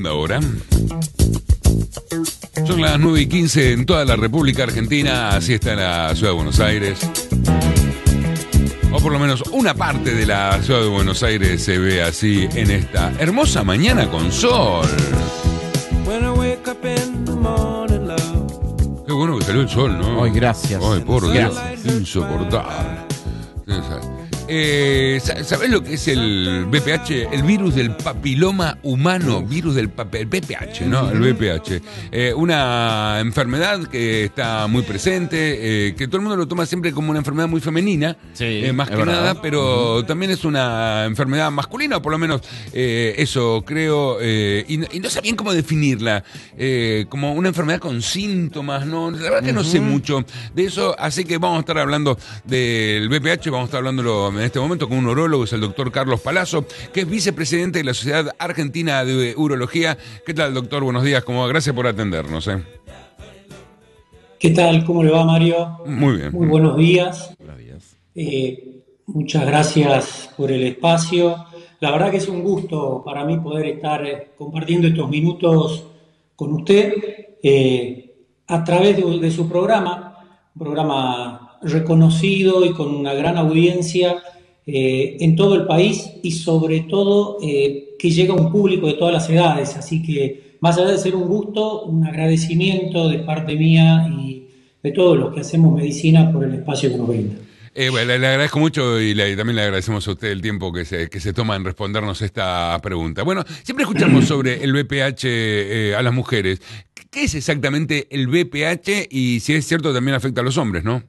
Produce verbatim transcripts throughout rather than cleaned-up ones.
Ahora son las nueve y quince en toda la República Argentina, así está en la ciudad de Buenos Aires. O por lo menos una parte de la ciudad de Buenos Aires se ve así en esta hermosa mañana con sol. Qué bueno que salió el sol, ¿no? Ay, gracias. Ay, por Dios, Gracias. insoportable. Eh, ¿Sabés lo que es el V P H? El virus del papiloma humano, virus del papel, V P H, ¿no? El V P H. Eh, una enfermedad que está muy presente, eh, que todo el mundo lo toma siempre como una enfermedad muy femenina, Sí, eh, más es que verdad. nada, pero uh-huh. también es una enfermedad masculina, o por lo menos eh, eso creo, eh, y, no, y no sé bien cómo definirla, eh, como una enfermedad con síntomas, ¿no? La verdad que uh-huh. no sé mucho de eso, así que vamos a estar hablando del V P H, vamos a estar hablándolo en este momento con un urólogo, es el doctor Carlos Palazzo, que es vicepresidente de la Sociedad Argentina de Urología. ¿Qué tal, doctor? Buenos días, ¿cómo va? Gracias por atendernos. ¿eh? ¿Qué tal? ¿Cómo le va, Mario? Muy bien. Muy buenos días. Eh, muchas gracias por el espacio. La verdad que es un gusto para mí poder estar eh, compartiendo estos minutos con usted eh, a través de, de su programa, un programa reconocido y con una gran audiencia eh, en todo el país y sobre todo eh, que llega a un público de todas las edades, así que más allá de ser un gusto, un agradecimiento de parte mía y de todos los que hacemos medicina por el espacio que nos brinda. Eh, bueno, le, le agradezco mucho y, le, y también le agradecemos a usted el tiempo que se, que se toma en respondernos esta pregunta. Bueno, siempre escuchamos sobre el V P H eh, a las mujeres. ¿Qué es exactamente el V P H y si es cierto también afecta a los hombres, no?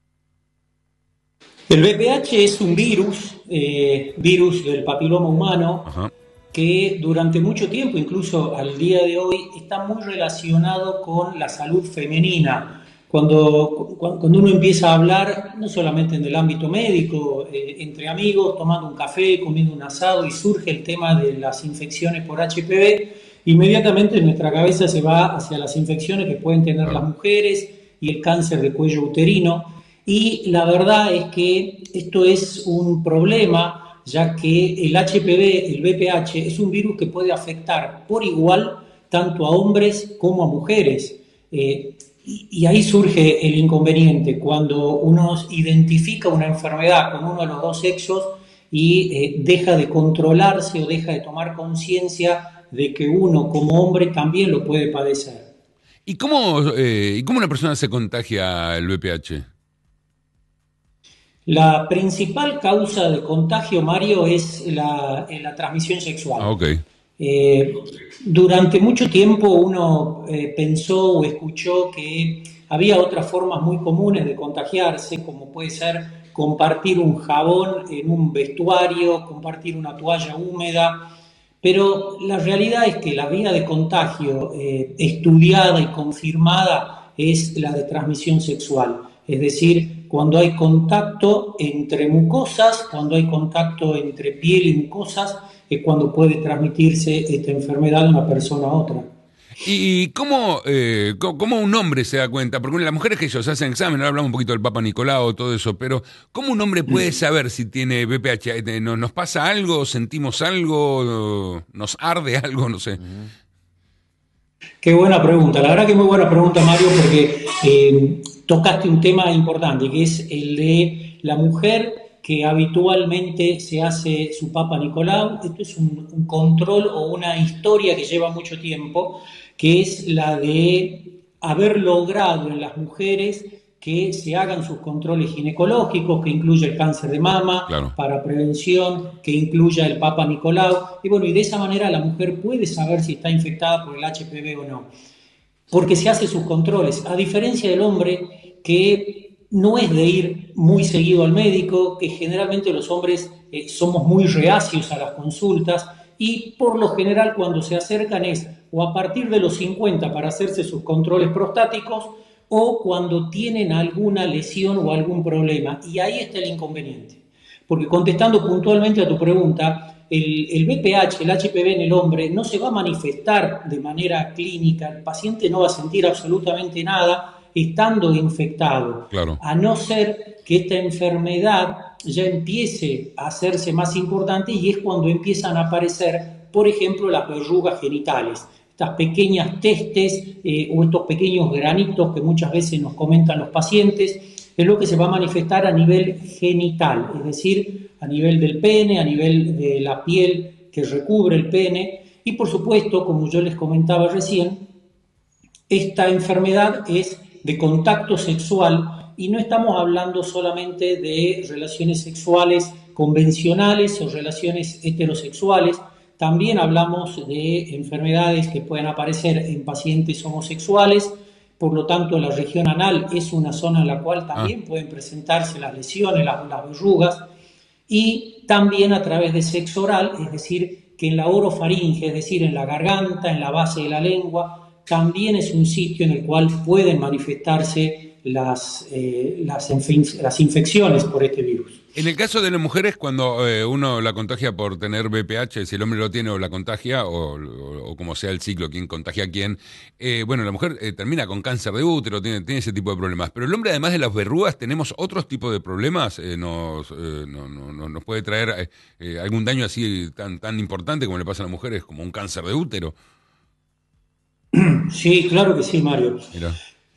El V P H es un virus, eh, virus del papiloma humano, Ajá. que durante mucho tiempo, incluso al día de hoy, está muy relacionado con la salud femenina. Cuando, cuando uno empieza a hablar, no solamente en el ámbito médico, eh, entre amigos, tomando un café, comiendo un asado, y surge el tema de las infecciones por H P V, inmediatamente nuestra cabeza se va hacia las infecciones que pueden tener Ajá. las mujeres y el cáncer de cuello uterino. Y la verdad es que esto es un problema, ya que el H P V, el V P H, es un virus que puede afectar por igual tanto a hombres como a mujeres. Eh, y, y ahí surge el inconveniente, cuando uno identifica una enfermedad con uno de los dos sexos y eh, deja de controlarse o deja de tomar conciencia de que uno como hombre también lo puede padecer. ¿Y cómo, eh, ¿y cómo una persona se contagia el V P H? La principal causa de contagio, Mario, es la, la transmisión sexual. Ah, okay. Eh, durante mucho tiempo uno eh, pensó o escuchó que había otras formas muy comunes de contagiarse, como puede ser compartir un jabón en un vestuario, compartir una toalla húmeda, pero la realidad es que la vía de contagio eh, estudiada y confirmada es la de transmisión sexual, es decir, cuando hay contacto entre mucosas, cuando hay contacto entre piel y mucosas, es cuando puede transmitirse esta enfermedad de una persona a otra. ¿Y cómo, eh, cómo un hombre se da cuenta? Porque las mujeres que ellos hacen examen, ahora hablamos un poquito del Papa Nicolau, todo eso, pero ¿cómo un hombre puede saber si tiene V P H? ¿Nos pasa algo? ¿Sentimos algo? ¿Nos arde algo? No sé. Qué buena pregunta. La verdad que muy buena pregunta, Mario, porque eh, tocaste un tema importante, que es el de la mujer que habitualmente se hace su Papa Nicolau. Esto es un, un control o una historia que lleva mucho tiempo, que es la de haber logrado en las mujeres que se hagan sus controles ginecológicos, que incluye el cáncer de mama, claro. para prevención, que incluya el Papa Nicolau, y bueno, y de esa manera la mujer puede saber si está infectada por el H P V o no, porque se hace sus controles, a diferencia del hombre que no es de ir muy seguido al médico, que generalmente los hombres eh, somos muy reacios a las consultas, y por lo general cuando se acercan es o a partir de los cincuenta para hacerse sus controles prostáticos, o cuando tienen alguna lesión o algún problema. Y ahí está el inconveniente. Porque contestando puntualmente a tu pregunta, el, el V P H, el H P V en el hombre, no se va a manifestar de manera clínica. El paciente no va a sentir absolutamente nada estando infectado. Claro. A no ser que esta enfermedad ya empiece a hacerse más importante, y es cuando empiezan a aparecer por ejemplo, las verrugas genitales, estas pequeñas testes eh, o estos pequeños granitos que muchas veces nos comentan los pacientes, es lo que se va a manifestar a nivel genital, es decir, a nivel del pene, a nivel de la piel que recubre el pene, y por supuesto, como yo les comentaba recién, esta enfermedad es de contacto sexual y no estamos hablando solamente de relaciones sexuales convencionales o relaciones heterosexuales, también hablamos de enfermedades que pueden aparecer en pacientes homosexuales, por lo tanto la región anal es una zona en la cual también ah. pueden presentarse las lesiones, las, las verrugas, y también a través de sexo oral, es decir, que en la orofaringe, es decir, en la garganta, en la base de la lengua, también es un sitio en el cual pueden manifestarse las, eh, las, inf- las infecciones por este virus. En el caso de las mujeres, cuando eh, uno la contagia por tener V P H, si el hombre lo tiene o la contagia, o, o, o como sea el ciclo, quién contagia a quién, eh, bueno, la mujer eh, termina con cáncer de útero, tiene, tiene ese tipo de problemas. Pero el hombre, además de las verrugas, tenemos otros tipos de problemas, eh, nos, eh, no, no, no, nos puede traer eh, eh, algún daño así tan, tan importante como le pasa a las mujeres, como un cáncer de útero. Sí, claro que sí, Mario. Mira.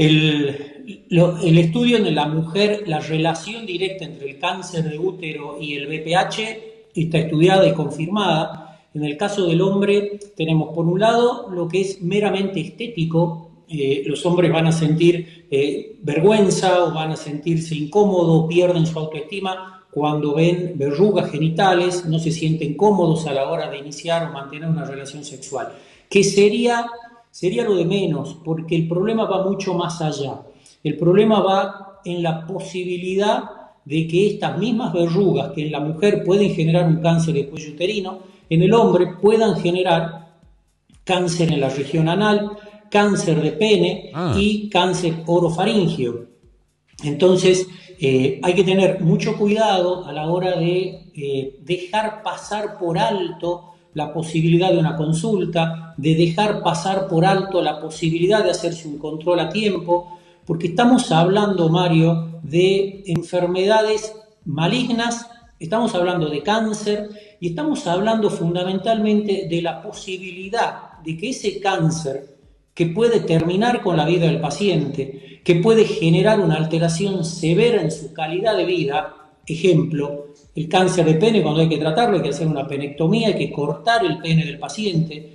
El, lo, el estudio en la mujer, la relación directa entre el cáncer de útero y el V P H está estudiada y confirmada. En el caso del hombre tenemos por un lado lo que es meramente estético. Eh, los hombres van a sentir eh, vergüenza o van a sentirse incómodos, pierden su autoestima cuando ven verrugas genitales, no se sienten cómodos a la hora de iniciar o mantener una relación sexual. ¿Qué sería? Sería lo de menos, porque el problema va mucho más allá. El problema va en la posibilidad de que estas mismas verrugas que en la mujer pueden generar un cáncer de cuello uterino, en el hombre puedan generar cáncer en la región anal, cáncer de pene ah. y cáncer orofaringio. Entonces, eh, hay que tener mucho cuidado a la hora de eh, dejar pasar por alto la posibilidad de una consulta, de dejar pasar por alto la posibilidad de hacerse un control a tiempo, porque estamos hablando, Mario, de enfermedades malignas, estamos hablando de cáncer y estamos hablando fundamentalmente de la posibilidad de que ese cáncer, que puede terminar con la vida del paciente, que puede generar una alteración severa en su calidad de vida, ejemplo, el cáncer de pene, cuando hay que tratarlo, hay que hacer una penectomía, hay que cortar el pene del paciente.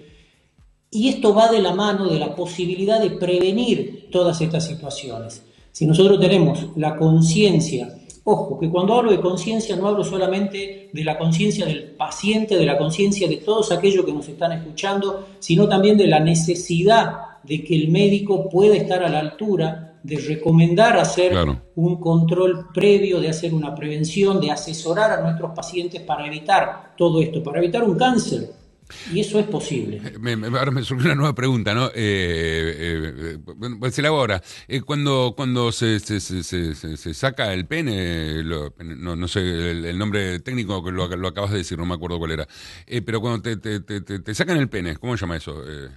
Y esto va de la mano de la posibilidad de prevenir todas estas situaciones. Si nosotros tenemos la conciencia, ojo, que cuando hablo de conciencia no hablo solamente de la conciencia del paciente, de la conciencia de todos aquellos que nos están escuchando, sino también de la necesidad de que el médico pueda estar a la altura de recomendar hacer claro. un control previo, de hacer una prevención, de asesorar a nuestros pacientes para evitar todo esto, para evitar un cáncer. Y eso es posible. Me, me, ahora me surgió una nueva pregunta, ¿no? Eh, eh, pues se la hago ahora. Eh, cuando cuando se, se, se, se, se saca el pene, lo, no, no sé el, el nombre técnico que lo, lo acabas de decir, no me acuerdo cuál era. Eh, pero cuando te, te, te, te, te sacan el pene, ¿cómo se llama eso? Eh,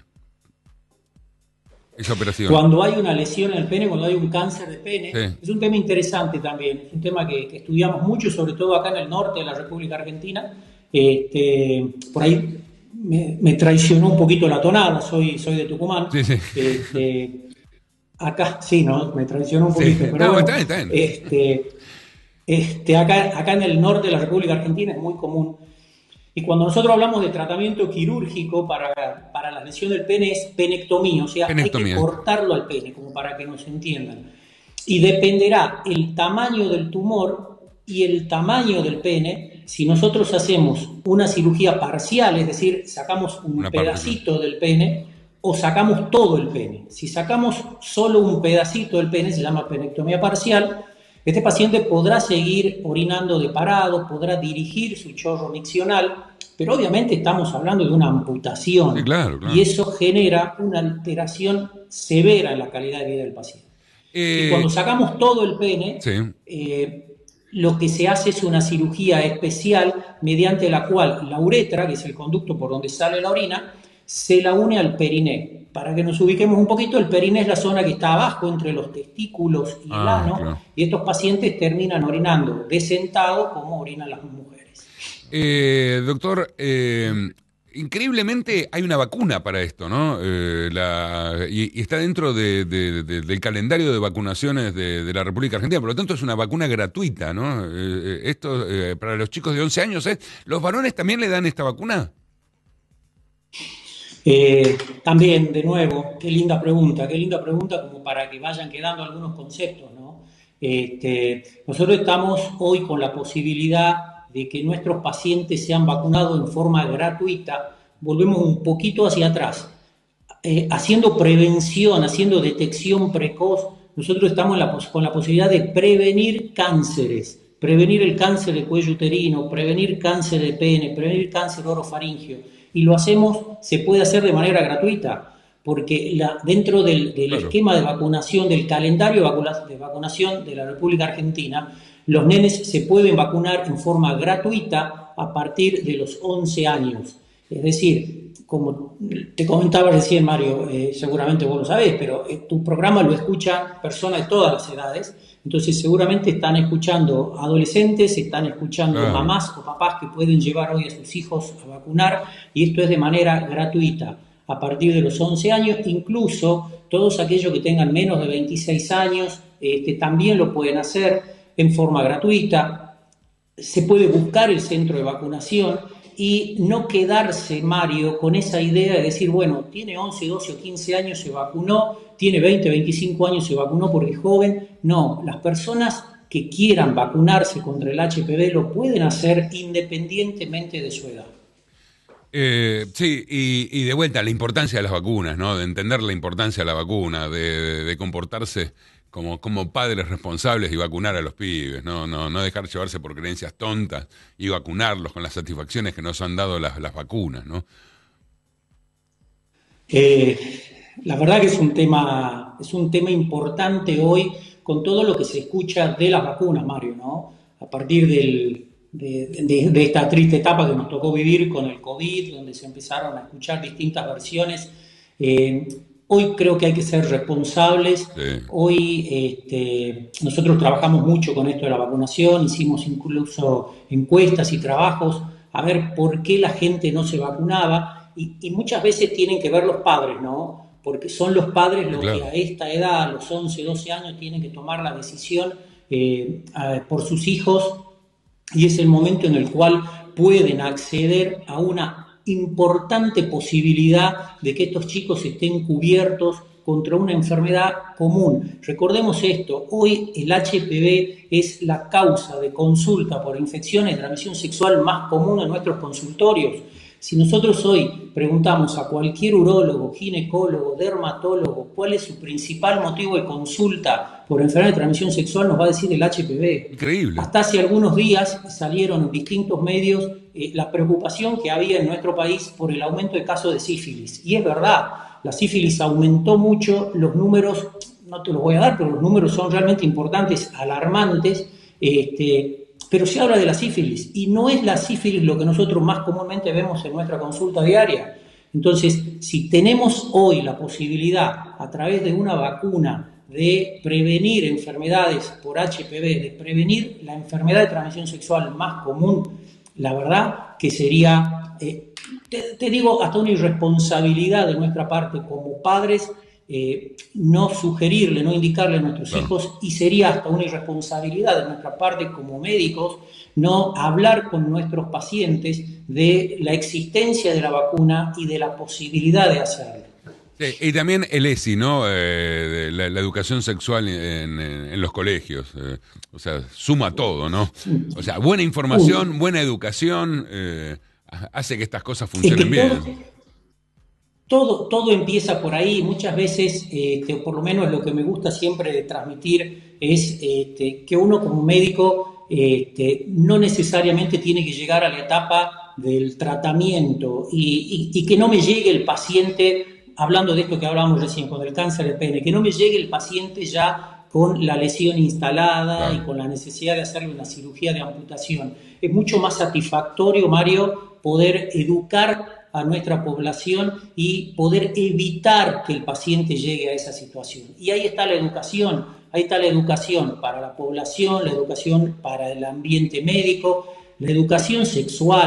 esa operación. Cuando hay una lesión en el pene, cuando hay un cáncer de pene, sí. Es un tema interesante también, es un tema que, que estudiamos mucho, sobre todo acá en el norte de la República Argentina. Este, por ahí me, me traicionó un poquito la tonada, soy, soy de Tucumán. Sí, sí. Este, acá, sí, ¿no? Me traicionó un poquito, sí. pero no, bueno, está bien, está bien. Este, este, acá, acá en el norte de la República Argentina es muy común. Y cuando nosotros hablamos de tratamiento quirúrgico para, para la lesión del pene es penectomía, o sea, penectomía. Hay que cortarlo al pene, como para que nos entiendan. Y dependerá el tamaño del tumor y el tamaño del pene si nosotros hacemos una cirugía parcial, es decir, sacamos un una pedacito parte. del pene o sacamos todo el pene. Si sacamos solo un pedacito del pene, se llama penectomía parcial. Este paciente podrá seguir orinando de parado, podrá dirigir su chorro miccional, pero obviamente estamos hablando de una amputación. Sí, claro, claro. Y eso genera una alteración severa en la calidad de vida del paciente. Eh, y cuando sacamos todo el pene, sí. eh, lo que se hace es una cirugía especial mediante la cual la uretra, que es el conducto por donde sale la orina, se la une al periné. Para que nos ubiquemos un poquito, el periné es la zona que está abajo entre los testículos y ah, el ano, claro. Y estos pacientes terminan orinando de sentado como orinan las mujeres. Eh, doctor, eh, increíblemente hay una vacuna para esto, ¿no? Eh, la, y, y está dentro de, de, de, del calendario de vacunaciones de, de la República Argentina, por lo tanto es una vacuna gratuita, ¿no? Eh, esto eh, para los chicos de once años, ¿eh? ¿Los varones también le dan esta vacuna? Eh, también, de nuevo, qué linda pregunta, qué linda pregunta como para que vayan quedando algunos conceptos, ¿no? Este, nosotros estamos hoy con la posibilidad de que nuestros pacientes sean vacunados en forma gratuita. Volvemos un poquito hacia atrás. Eh, haciendo prevención, haciendo detección precoz, nosotros estamos en la, con la posibilidad de prevenir cánceres, prevenir el cáncer de cuello uterino, prevenir cáncer de pene, prevenir cáncer orofaringio, y lo hacemos, se puede hacer de manera gratuita, porque la, dentro del, del claro. esquema de vacunación, del calendario de, vacuna, de vacunación de la República Argentina, los nenes se pueden vacunar en forma gratuita a partir de los once años. Es decir, como te comentaba recién, Mario, eh, seguramente vos lo sabés, pero eh, tu programa lo escuchan personas de todas las edades, entonces seguramente están escuchando adolescentes, están escuchando ah. mamás o papás que pueden llevar hoy a sus hijos a vacunar, y esto es de manera gratuita, a partir de los once años, incluso todos aquellos que tengan menos de veintiséis años, este, también lo pueden hacer en forma gratuita. Se puede buscar el centro de vacunación y no quedarse, Mario, con esa idea de decir, bueno, tiene once, doce o quince años, se vacunó, tiene veinte, veinticinco años, se vacunó porque es joven. No, las personas que quieran vacunarse contra el H P V lo pueden hacer independientemente de su edad. Eh, sí, y, y de vuelta, la importancia de las vacunas, ¿no? De entender la importancia de la vacuna, de, de, de comportarse como, como padres responsables y vacunar a los pibes, ¿no? No, no dejar llevarse por creencias tontas y vacunarlos con las satisfacciones que nos han dado las, las vacunas, ¿no? Eh, la verdad que es un tema, es un tema importante hoy con todo lo que se escucha de las vacunas, Mario, ¿no? A partir del, de, de, de esta triste etapa que nos tocó vivir con el COVID, donde se empezaron a escuchar distintas versiones. Eh, Hoy creo que hay que ser responsables. Sí. Hoy este, nosotros trabajamos mucho con esto de la vacunación, hicimos incluso encuestas y trabajos a ver por qué la gente no se vacunaba, y, y muchas veces tienen que ver los padres, ¿no? Porque son los padres los claro. que a esta edad, a los once, doce años, tienen que tomar la decisión eh, a, por sus hijos, y es el momento en el cual pueden acceder a una importante posibilidad de que estos chicos estén cubiertos contra una enfermedad común. Recordemos esto, hoy el H P V es la causa de consulta por infecciones de transmisión sexual más común en nuestros consultorios. Si nosotros hoy preguntamos a cualquier urólogo, ginecólogo, dermatólogo cuál es su principal motivo de consulta por enfermedad de transmisión sexual, nos va a decir el H P V. Increíble. Hasta hace algunos días salieron en distintos medios eh, la preocupación que había en nuestro país por el aumento de casos de sífilis. Y es verdad, la sífilis aumentó mucho, los números, no te los voy a dar, pero los números son realmente importantes, alarmantes, este, pero se habla de la sífilis, y no es la sífilis lo que nosotros más comúnmente vemos en nuestra consulta diaria. Entonces, si tenemos hoy la posibilidad, a través de una vacuna, de prevenir enfermedades por H P V, de prevenir la enfermedad de transmisión sexual más común, la verdad que sería, eh, te, te digo, hasta una irresponsabilidad de nuestra parte como padres, Eh, no sugerirle, no indicarle a nuestros claro. hijos, y sería hasta una irresponsabilidad de nuestra parte como médicos no hablar con nuestros pacientes de la existencia de la vacuna y de la posibilidad de hacerlo. Sí, y también el E S I, ¿no? Eh, la, la educación sexual en, en, en los colegios, eh, o sea, suma todo, ¿no? O sea, buena información, Uy. buena educación, eh, hace que estas cosas funcionen es que bien. Todo... Todo, todo empieza por ahí. Muchas veces, este, por lo menos lo que me gusta siempre de transmitir es este, que uno como médico este, no necesariamente tiene que llegar a la etapa del tratamiento y, y, y que no me llegue el paciente, hablando de esto que hablábamos recién, con el cáncer de pene, que no me llegue el paciente ya con la lesión instalada claro. y con la necesidad de hacerle una cirugía de amputación. Es mucho más satisfactorio, Mario, poder educar a nuestra población y poder evitar que el paciente llegue a esa situación. Y ahí está la educación, ahí está la educación para la población, la educación para el ambiente médico, la educación sexual.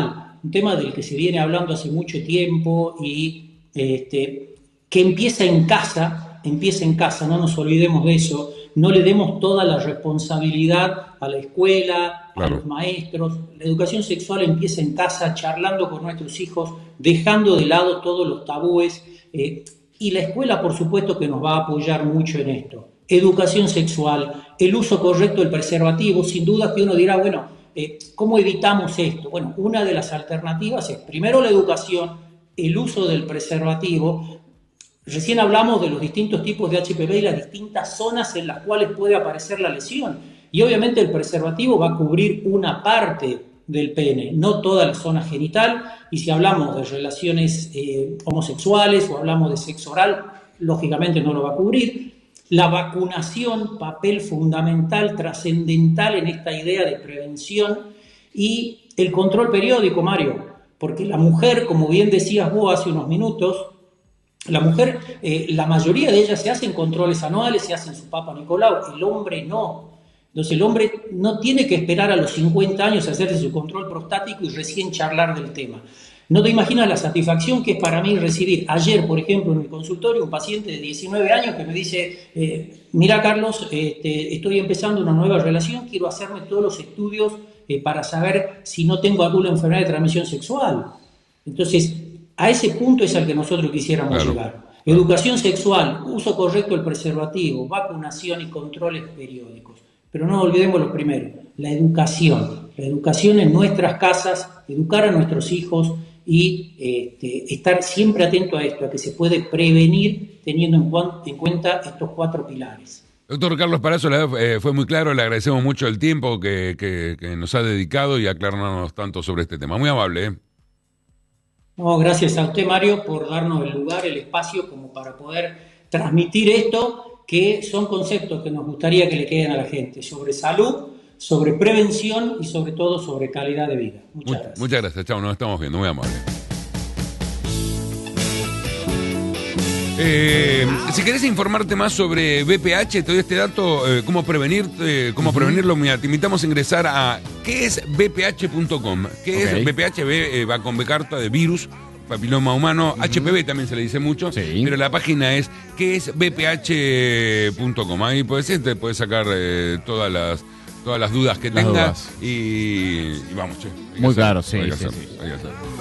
un tema del que se viene hablando hace mucho tiempo y este, que empieza en casa, empieza en casa, no nos olvidemos de eso, no le demos toda la responsabilidad a la escuela, claro, a los maestros. La educación sexual empieza en casa, charlando con nuestros hijos, dejando de lado todos los tabúes, eh, y la escuela, por supuesto, que nos va a apoyar mucho en esto. Educación sexual, el uso correcto del preservativo, sin duda que uno dirá, bueno, eh, ¿cómo evitamos esto? Bueno, una de las alternativas es, primero, la educación, el uso del preservativo. Recién hablamos de los distintos tipos de H P V y las distintas zonas en las cuales puede aparecer la lesión. Y obviamente el preservativo va a cubrir una parte del pene, no toda la zona genital. Y si hablamos de relaciones eh, homosexuales o hablamos de sexo oral, lógicamente no lo va a cubrir. La vacunación, papel fundamental, trascendental en esta idea de prevención. Y el control periódico, Mario, porque la mujer, como bien decías vos hace unos minutos, la mujer, eh, la mayoría de ellas se hacen controles anuales, se hacen su Papa Nicolau, el hombre no. Entonces el hombre no tiene que esperar a los cincuenta años a hacerse su control prostático y recién charlar del tema. No te imaginas la satisfacción que es para mí recibir. Ayer, por ejemplo, en mi consultorio, un paciente de diecinueve años que me dice, eh, mira Carlos, este, estoy empezando una nueva relación, quiero hacerme todos los estudios eh, para saber si no tengo alguna enfermedad de transmisión sexual. Entonces, a ese punto es al que nosotros quisiéramos claro. llegar. Educación sexual, uso correcto del preservativo, vacunación y controles periódicos. Pero no olvidemos lo primero, la educación. La educación en nuestras casas, educar a nuestros hijos y este, estar siempre atento a esto, a que se puede prevenir teniendo en, cuan, en cuenta estos cuatro pilares. Doctor Carlos Palazzo, eh, fue muy claro, le agradecemos mucho el tiempo que, que, que nos ha dedicado y aclararnos tanto sobre este tema. Muy amable, ¿eh? No, gracias a usted, Mario, por darnos el lugar, el espacio, como para poder transmitir esto, que son conceptos que nos gustaría que le queden a la gente, sobre salud, sobre prevención y sobre todo sobre calidad de vida. Muchas Much, gracias. Muchas gracias, chao, nos estamos viendo, muy amable. Eh, si querés informarte más sobre B P H, te doy este dato, eh, cómo prevenir, eh, cómo uh-huh. prevenirlo, mira, te invitamos a ingresar a qué es b p h punto com. ¿Qué okay. es B P H? B, eh, va con B carta de virus, papiloma humano, uh-huh. H P V también se le dice mucho, sí. pero la página es qué es b p h punto com. Ahí puedes, te puedes sacar eh, todas las todas las dudas que tengas y, y vamos, che. Muy claro, sí, hay que sí, hacer, sí. hay que hacer.